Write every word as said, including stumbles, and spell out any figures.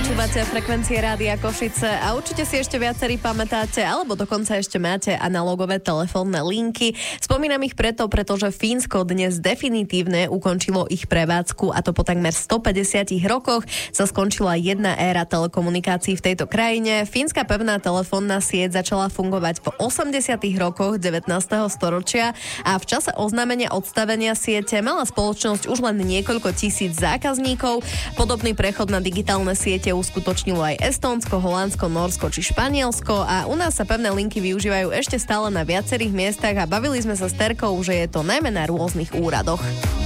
Počúvate frekvencie Rádia Košice a určite si ešte viacerí pamätáte, alebo dokonca ešte máte analogové telefónne linky. Spomínam ich preto, pretože Fínsko dnes definitívne ukončilo ich prevádzku, a to po takmer stopäťdesiatich rokoch sa skončila jedna éra telekomunikácií v tejto krajine. Fínska pevná telefónna sieť začala fungovať po osemdesiatych rokoch devätnásteho storočia a v čase oznámenia odstavenia siete mala spoločnosť už len niekoľko tisíc zákazníkov. Podobný prechod na digitálne siete uskutočnilo aj Estónsko, Holandsko, Nórsko či Španielsko a u nás sa pevné linky využívajú ešte stále na viacerých miestach a bavili sme sa s Terkou, že je to najmä na rôznych úradoch.